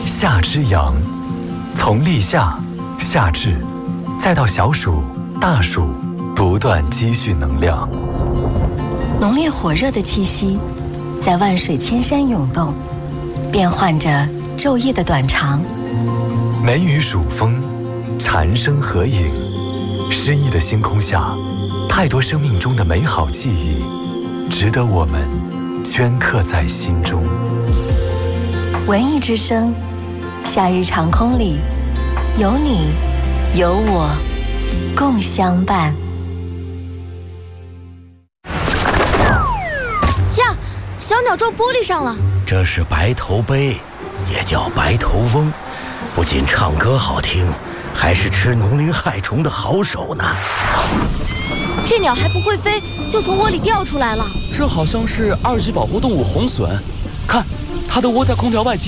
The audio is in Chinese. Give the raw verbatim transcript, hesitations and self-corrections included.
夏之阳，从立夏、夏至，再到小暑、大暑，不断积蓄能量。 浓烈火热的气息，在万水千山涌动，变换着昼夜的短长。 梅雨暑风，蝉声合影，诗意的星空下，太多生命中的美好记忆，值得我们镌刻在心中。 文艺之声，夏日长空里，有你，有我，共相伴。 呀，小鸟撞玻璃上了。 这是白头鹎，也叫白头翁，不仅唱歌好听，还是吃农林害虫的好手呢。 这鸟还不会飞，就从窝里掉出来了。 这好像是二级保护动物红隼，看，它的窝在空调外机。